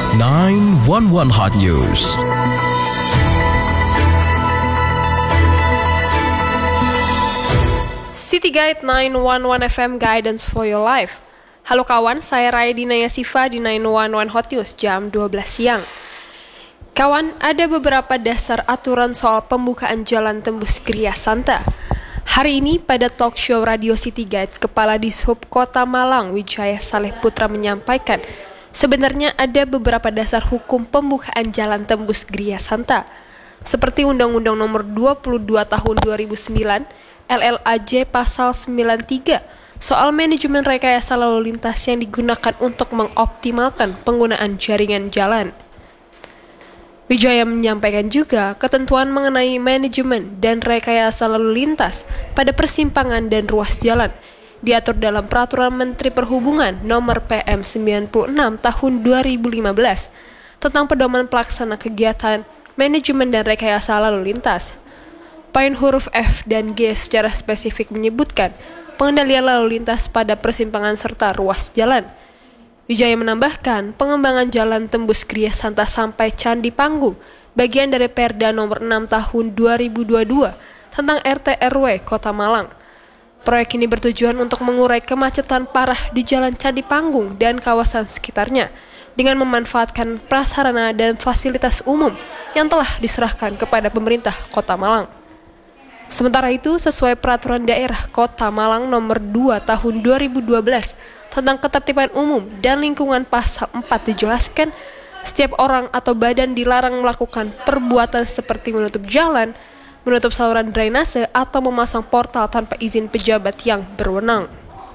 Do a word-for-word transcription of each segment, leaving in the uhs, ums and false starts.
sembilan satu satu Hot News. City Guide sembilan satu satu F M Guidance for your life. Halo kawan, saya Raidina Yasifa di sembilan satu satu Hot News jam dua belas siang. Kawan, ada beberapa dasar aturan soal pembukaan jalan tembus Gria Santa. Hari ini pada talk show Radio City Guide, Kepala Dishub Kota Malang Wijaya Saleh Putra menyampaikan, sebenarnya ada beberapa dasar hukum pembukaan jalan tembus Gria Santa, seperti Undang-Undang Nomor dua puluh dua Tahun dua ribu sembilan, L L A J Pasal sembilan puluh tiga, soal manajemen rekayasa lalu lintas yang digunakan untuk mengoptimalkan penggunaan jaringan jalan. Wijaya menyampaikan juga ketentuan mengenai manajemen dan rekayasa lalu lintas pada persimpangan dan ruas jalan diatur dalam Peraturan Menteri Perhubungan Nomor P M sembilan puluh enam Tahun dua ribu lima belas tentang pedoman pelaksana kegiatan manajemen dan rekayasa lalu lintas. Poin huruf F dan G secara spesifik menyebutkan pengendalian lalu lintas pada persimpangan serta ruas jalan. Wijaya menambahkan, pengembangan jalan tembus Gria Santa sampai Candi Panggung, bagian dari Perda Nomor enam Tahun dua ribu dua puluh dua tentang R T R W Kota Malang. Proyek ini bertujuan untuk mengurai kemacetan parah di Jalan Candi Panggung dan kawasan sekitarnya dengan memanfaatkan prasarana dan fasilitas umum yang telah diserahkan kepada pemerintah Kota Malang. Sementara itu, sesuai Peraturan Daerah Kota Malang Nomor dua Tahun dua ribu dua belas tentang ketertiban umum dan lingkungan pasal empat dijelaskan, setiap orang atau badan dilarang melakukan perbuatan seperti menutup jalan, menutup saluran drainase, atau memasang portal tanpa izin pejabat yang berwenang.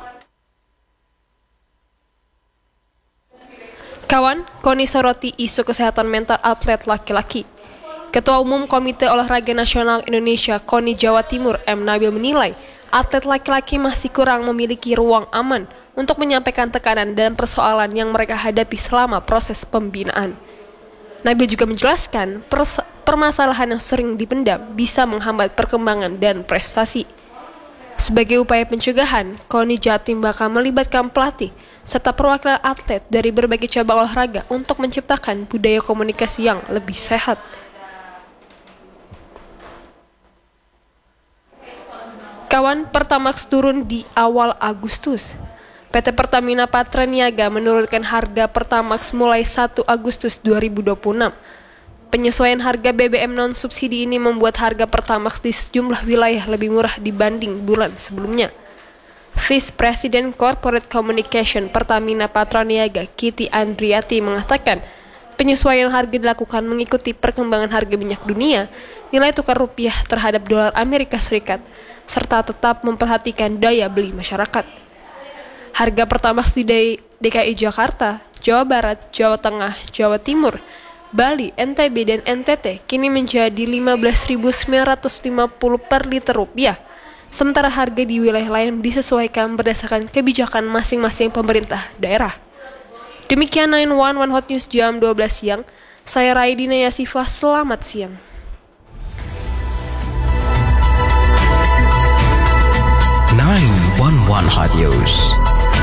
Kawan, Koni soroti isu kesehatan mental atlet laki-laki. Ketua Umum Komite Olahraga Nasional Indonesia Koni Jawa Timur M. Nabil menilai atlet laki-laki masih kurang memiliki ruang aman untuk menyampaikan tekanan dan persoalan yang mereka hadapi selama proses pembinaan. Nabil juga menjelaskan pers- permasalahan yang sering dipendam bisa menghambat perkembangan dan prestasi. Sebagai upaya pencegahan, Koni Jatim bakal melibatkan pelatih serta perwakilan atlet dari berbagai cabang olahraga untuk menciptakan budaya komunikasi yang lebih sehat. Kawan, Pertamax turun di awal Agustus. P T Pertamina Patraniaga menurunkan harga Pertamax mulai satu Agustus dua ribu dua puluh enam. Penyesuaian harga B B M non-subsidi ini membuat harga Pertamax di sejumlah wilayah lebih murah dibanding bulan sebelumnya. Vice President Corporate Communication Pertamina Patraniaga Kiti Andriati mengatakan, penyesuaian harga dilakukan mengikuti perkembangan harga minyak dunia, nilai tukar rupiah terhadap dolar Amerika Serikat, serta tetap memperhatikan daya beli masyarakat. Harga Pertamax di D K I Jakarta, Jawa Barat, Jawa Tengah, Jawa Timur, Bali, N T B, dan N T T kini menjadi lima belas ribu sembilan ratus lima puluh per liter rupiah. Sementara harga di wilayah lain disesuaikan berdasarkan kebijakan masing-masing pemerintah daerah. Demikian sembilan satu satu Hot News jam dua belas siang. Saya Raidina Yasifa, selamat siang. sembilan satu satu Hot News.